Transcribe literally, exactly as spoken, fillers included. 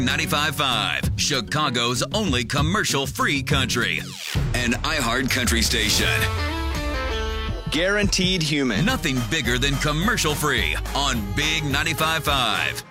ninety-five point five, Chicago's only commercial-free country. An iHeart country station. Guaranteed human. Nothing bigger than commercial-free on Big ninety-five point five.